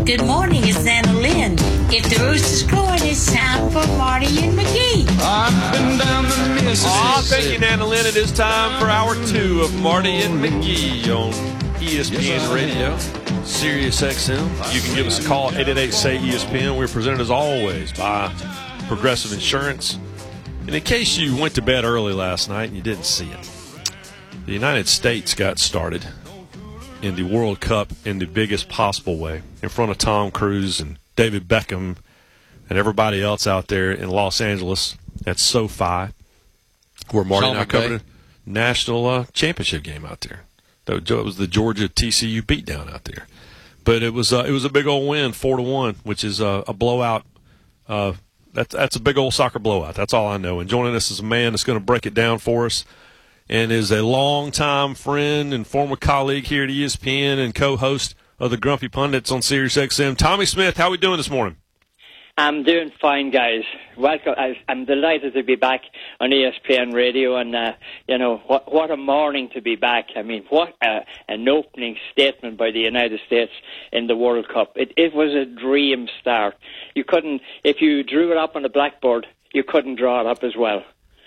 Good morning, it's Anna Lynn. If the rooster's crowing, it's time for Marty and McGee. I've been down the Mississippi. Thank you, Nana Lynn. It is time for hour 2 of Marty and McGee on ESPN Radio, Sirius XM. You can give us a call, 888-SAY-ESPN. We're presented, as always, by Progressive Insurance. And in case you went to bed early last night and you didn't see it, the United States got started in the World Cup in the biggest possible way, in front of Tom Cruise and David Beckham and everybody else out there in Los Angeles at SoFi, where Marty and I covered a national championship game out there. It was the Georgia TCU beatdown out there. But it was a big old win, 4-1, which is a blowout. That's a big old soccer blowout. That's all I know. And joining us is a man that's going to break it down for us, and is a longtime friend and former colleague here at ESPN and co-host of the Grumpy Pundits on Sirius XM. Tommy Smith, how are we doing this morning? I'm doing fine, guys. Welcome. I'm delighted to be back on ESPN Radio, and what a morning to be back. I mean, what an opening statement by the United States in the World Cup. It was a dream start. You couldn't, if you drew it up on the blackboard, you couldn't draw it up as well.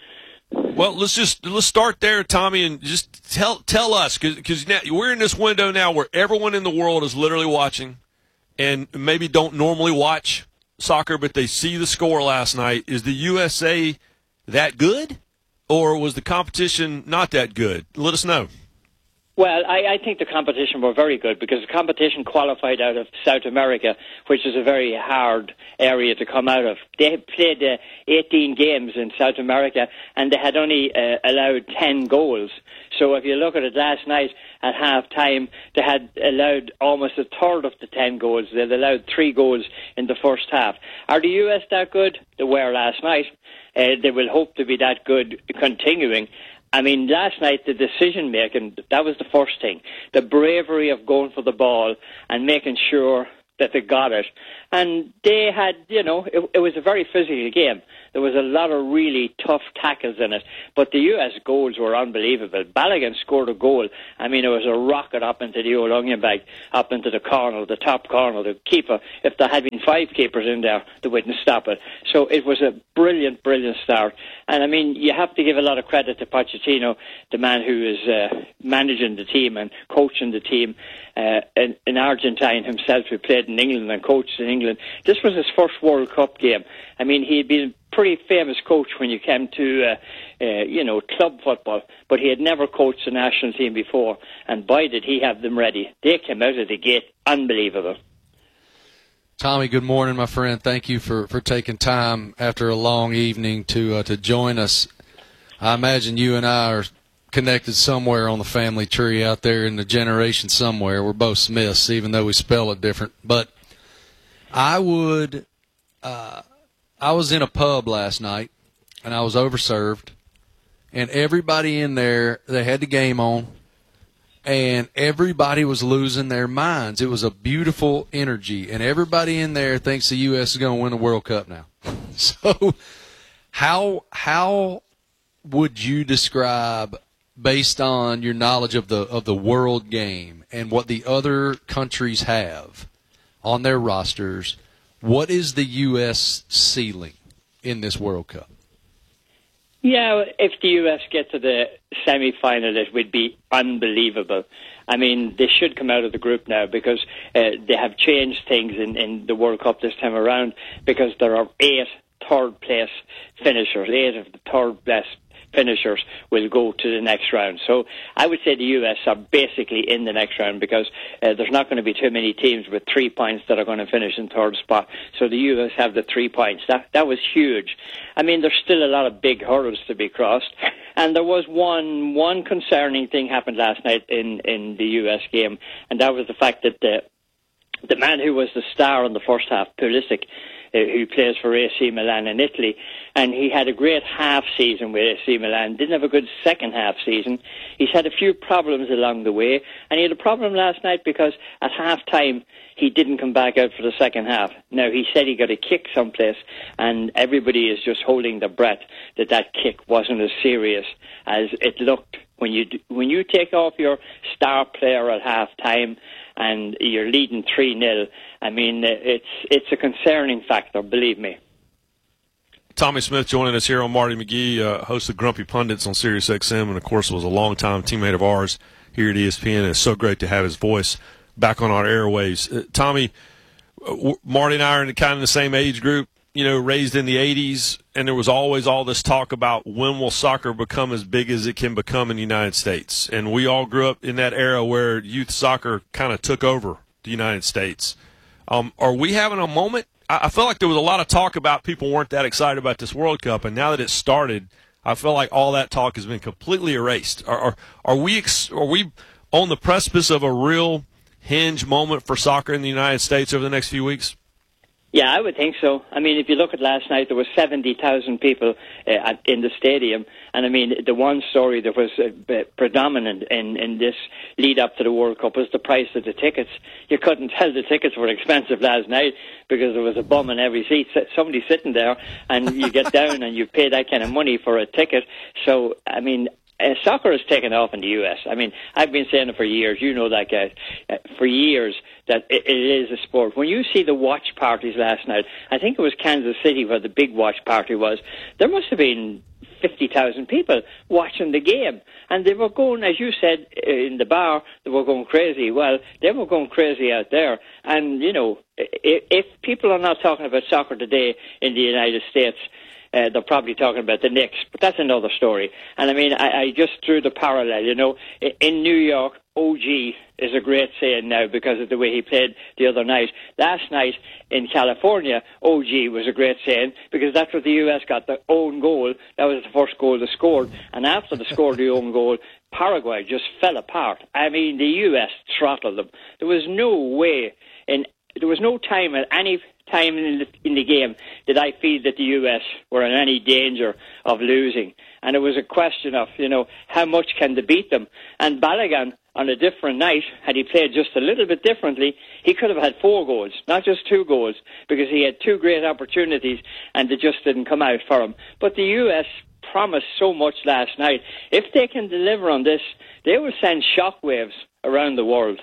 Well, let's start there, Tommy, and just tell us, because now we're in this window now where everyone in the world is literally watching, and maybe don't normally watch soccer, but they see the score last night. Is the USA that good, or was the competition not that good? Let us know. Well, I think the competition were very good, because the competition qualified out of South America, which is a very hard area to come out of. They played 18 games in South America, and they had only allowed 10 goals. So if you look at it last night at half-time, they had allowed almost a third of the 10 goals. They had allowed 3 goals in the first half. Are the US that good? They were last night. They will hope to be that good continuing. I mean, last night, the decision-making, that was the first thing. The bravery of going for the ball and making sure that they got it. And they had, it was a very physical game. There was a lot of really tough tackles in it. But the US goals were unbelievable. Balogun scored a goal. I mean, it was a rocket up into the old onion bag, up into the corner, the top corner. The keeper, if there had been 5 keepers in there, they wouldn't stop it. So it was a brilliant, brilliant start. And, I mean, you have to give a lot of credit to Pochettino, the man who is managing the team and coaching the team. An Argentine himself who played in England and coached in England. This was his first World Cup game. I mean, he had been a pretty famous coach when you came to, club football, but he had never coached a national team before, and boy, did he have them ready. They came out of the gate unbelievable. Tommy, good morning, my friend. Thank you for taking time after a long evening to join us. I imagine you and I are connected somewhere on the family tree out there in the generation somewhere. We're both Smiths, even though we spell it different. But I was in a pub last night, and I was overserved, and everybody in there, they had the game on, and everybody was losing their minds. It was a beautiful energy, and everybody in there thinks the U.S. is going to win the World Cup now. So how would you describe, based on your knowledge of the world game and what the other countries have on their rosters, what is the U.S. ceiling in this World Cup? Yeah, if the U.S. get to the semi-final, it would be unbelievable. I mean, they should come out of the group now, because they have changed things in the World Cup this time around, because there are 8 third-place finishers, 8 of the third-place finishers will go to the next round. So I would say the US are basically in the next round, because there's not going to be too many teams with 3 points that are going to finish in third spot. So the US have the 3 points. That was huge. I mean, there's still a lot of big hurdles to be crossed. And there was one concerning thing happened last night in the US game, and that was the fact that the man who was the star in the first half, Pulisic, who plays for AC Milan in Italy, and he had a great half season with AC Milan, didn't have a good second half season. He's had a few problems along the way, and he had a problem last night because at half time he didn't come back out for the second half. Now, he said he got a kick someplace, and everybody is just holding their breath that kick wasn't as serious as it looked. When you take off your star player at half time, and you're leading 3-0. I mean, it's a concerning factor, believe me. Tommy Smith joining us here on Marty McGee, host of Grumpy Pundits on Sirius XM, and, of course, was a longtime teammate of ours here at ESPN. It's so great to have his voice back on our airwaves. Tommy, Marty and I are in kind of the same age group, raised in the 80s, and there was always all this talk about when will soccer become as big as it can become in the United States. And we all grew up in that era where youth soccer kind of took over the United States. Are we having a moment? I feel like there was a lot of talk about people weren't that excited about this World Cup, and now that it's started, I feel like all that talk has been completely erased. Are we on the precipice of a real hinge moment for soccer in the United States over the next few weeks? Yeah, I would think so. I mean, if you look at last night, there was 70,000 people in the stadium. And, I mean, the one story that was predominant in this lead-up to the World Cup was the price of the tickets. You couldn't tell the tickets were expensive last night because there was a bum in every seat, somebody sitting there, and you get down and you pay that kind of money for a ticket. So, I mean, soccer has taken off in the U.S. I mean, I've been saying it for years. You know that, guy. For years, that it is a sport. When you see the watch parties last night, I think it was Kansas City where the big watch party was, there must have been 50,000 people watching the game. And they were going, as you said, in the bar, they were going crazy. Well, they were going crazy out there. And, if people are not talking about soccer today in the United States, they're probably talking about the Knicks, but that's another story. And I mean, I just drew the parallel, in New York, OG is a great saying now because of the way he played the other night. Last night in California, OG was a great saying because that's what the US got, the own goal. That was the first goal they scored. And after they scored the own goal, Paraguay just fell apart. I mean, the US throttled them. There was no way, there was no time at any time in the game did I feel that the US were in any danger of losing. And it was a question of, how much can they beat them? And Balogun, on a different night, had he played just a little bit differently, he could have had 4 goals, not just 2 goals, because he had 2 great opportunities and they just didn't come out for him. But the US promised so much last night. If they can deliver on this, they will send shockwaves around the world.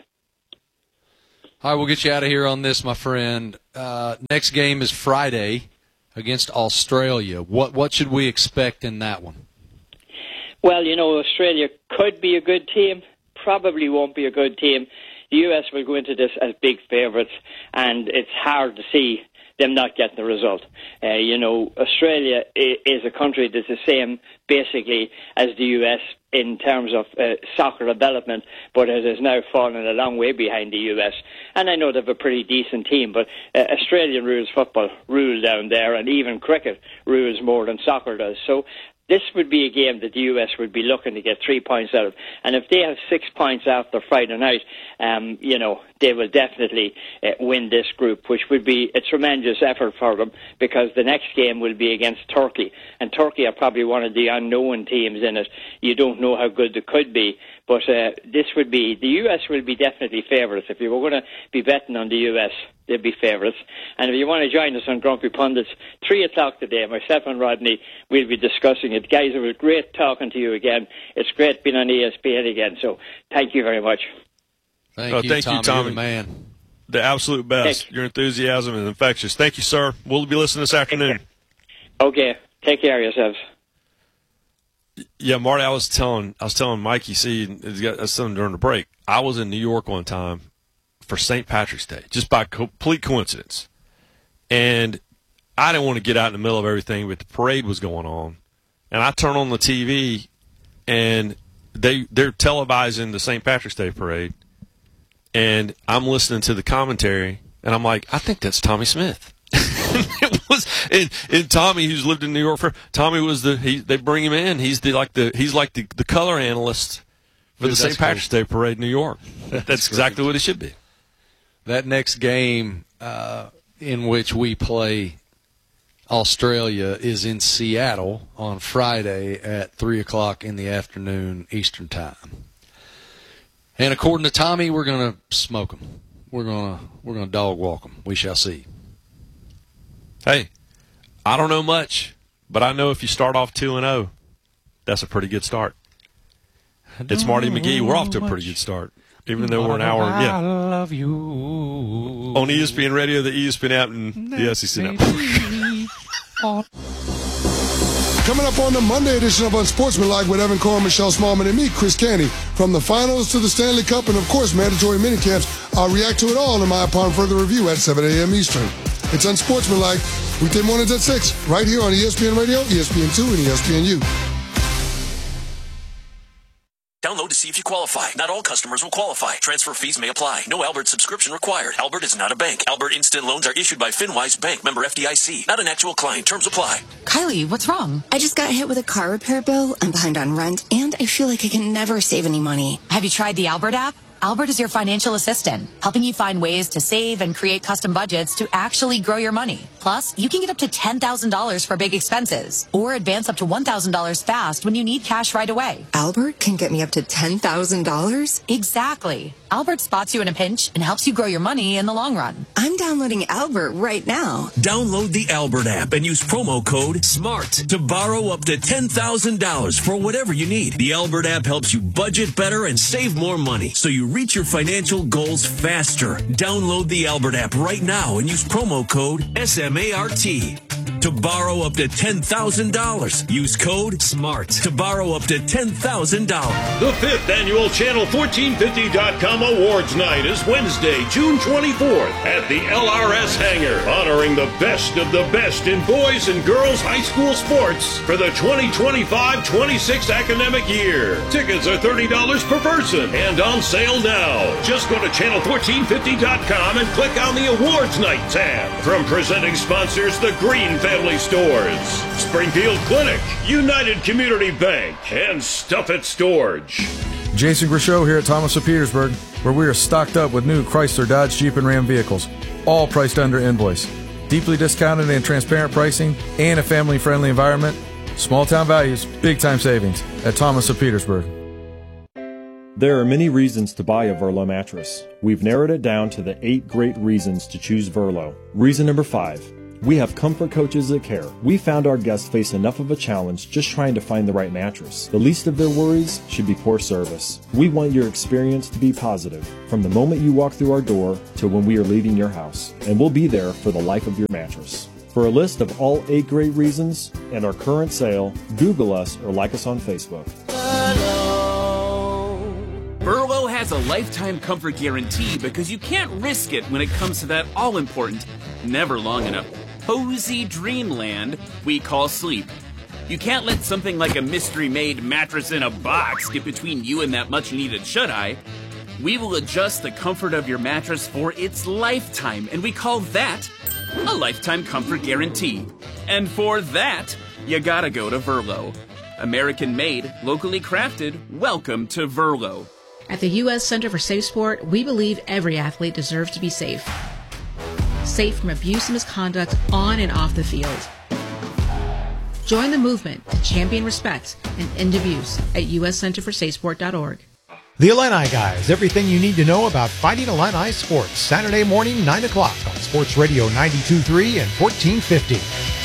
All right, we'll get you out of here on this, my friend. Next game is Friday against Australia. What should we expect in that one? Well, Australia could be a good team, probably won't be a good team. The US will go into this as big favourites, and it's hard to see them not getting the result. Australia is a country that's the same, basically, as the US in terms of soccer development, but it has now fallen a long way behind the US. And I know they have a pretty decent team, but Australian rules football rule down there, and even cricket rules more than soccer does. So this would be a game that the US would be looking to get 3 points out of. And if they have 6 points after Friday night, they will definitely win this group, which would be a tremendous effort for them because the next game will be against Turkey. And Turkey are probably one of the unknown teams in it. You don't know how good they could be. But this would be, the US will be definitely favourites. If you were going to be betting on the US, they'd be favourites. And if you want to join us on Grumpy Pundits, 3 o'clock today, myself and Rodney will be discussing it. Guys, it was great talking to you again. It's great being on ESPN again. So thank you very much. Thank you, Tommy. You're the man. The absolute best. Thanks. Your enthusiasm is infectious. Thank you, sir. We'll be listening this afternoon. Okay. Take care of yourselves. Yeah, Marty, I was telling Mikey, he's got something during the break. I was in New York one time for St. Patrick's Day, just by complete coincidence. And I didn't want to get out in the middle of everything, but the parade was going on. And I turn on the TV, and they're televising the St. Patrick's Day parade. And I'm listening to the commentary, and I'm like, I think that's Tommy Smith. It was, and Tommy, who's lived in New York Tommy was they bring him in. He's like the color analyst for the St. Patrick's Day parade in New York. That's exactly what it should be. That next game in which we play Australia is in Seattle on Friday at 3 o'clock in the afternoon Eastern Time. And according to Tommy, we're going to smoke them. We're going to dog walk them. We shall see. Hey, I don't know much, but I know if you start off 2-0, that's a pretty good start. It's Marty McGee. We're off to a pretty good start. even though we're an hour. I Yeah, love you. on ESPN Radio, the ESPN app, and the SEC Network. Coming up on the Monday edition of Unsportsmanlike with Evan Cohen, Michelle Smallman, and me, Chris Canty. From the finals to the Stanley Cup and, of course, mandatory minicamps, I'll react to it all in my upon further review at 7 a.m. Eastern. It's Unsportsmanlike, weekday mornings at 6, right here on ESPN Radio, ESPN2, and ESPNU. Download to see if you qualify. Not all customers will qualify. Transfer fees may apply. No Albert subscription required. Albert is not a bank. Albert Instant Loans are issued by FinWise Bank, member FDIC. Not an actual client. Terms apply. Kylie, what's wrong? I just got hit with a car repair bill. I'm behind on rent, and I feel like I can never save any money. Have you tried the Albert app? Albert is your financial assistant, helping you find ways to save and create custom budgets to actually grow your money. Plus, you can get up to $10,000 for big expenses or advance up to $1,000 fast when you need cash right away. Albert can get me up to $10,000? Exactly. Albert spots you in a pinch and helps you grow your money in the long run. I'm downloading Albert right now. Download the Albert app and use promo code SMART to borrow up to $10,000 for whatever you need. The Albert app helps you budget better and save more money, so you reach your financial goals faster. Download the Albert app right now and use promo code SMART to borrow up to $10,000. Use code SMART to borrow up to $10,000. The 5th annual Channel1450.com Awards Night is Wednesday, June 24th at the LRS Hangar, honoring the best of the best in boys and girls high school sports for the 2025-26 academic year. Tickets are $30 per person and on sale now. Just go to Channel1450.com and click on the Awards Night tab. From presenting sponsors, the Green Family Stores, Springfield Clinic, United Community Bank, and Stuff It Storage. Jason Grishow here at Thomas of Petersburg, where we are stocked up with new Chrysler, Dodge, Jeep, and Ram vehicles, all priced under invoice. Deeply discounted and transparent pricing, and a family-friendly environment. Small-town values, big-time savings at Thomas of Petersburg. There are many reasons to buy a Verlo mattress. We've narrowed it down to the 8 great reasons to choose Verlo. Reason number 5. We have comfort coaches that care. We found our guests face enough of a challenge just trying to find the right mattress. The least of their worries should be poor service. We want your experience to be positive, from the moment you walk through our door to when we are leaving your house. And we'll be there for the life of your mattress. For a list of all 8 great reasons and our current sale, Google us or like us on Facebook. Verlo has a lifetime comfort guarantee because you can't risk it when it comes to that all-important, never long enough, cozy dreamland we call sleep. You can't let something like a mystery-made mattress in a box get between you and that much-needed shut-eye. We will adjust the comfort of your mattress for its lifetime, and we call that a lifetime comfort guarantee. And for that, you gotta go to Verlo. American-made, locally crafted, welcome to Verlo. At the U.S. Center for Safe Sport, we believe every athlete deserves to be safe. Safe from abuse and misconduct on and off the field. Join the movement to champion respect and end abuse at uscenterforsafesport.org. The Illini Guys, everything you need to know about Fighting Illini sports. Saturday morning, 9 o'clock on Sports Radio 92.3 and 1450.